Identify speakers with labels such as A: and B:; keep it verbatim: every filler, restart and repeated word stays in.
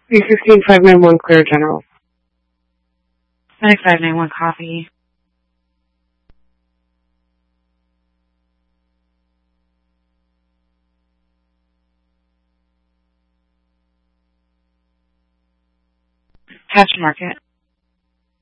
A: three fifteen, five nine one Clear General.
B: Medic five nine one, copy. Cash Market.